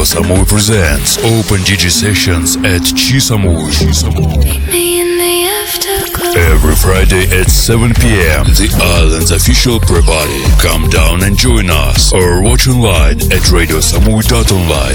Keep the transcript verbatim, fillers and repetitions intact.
Radio Samui presents Open D J Sessions at Chi Samui. Every Friday at seven p.m. The island's official pre-party. Come down and join us or watch online at radio samui dot online.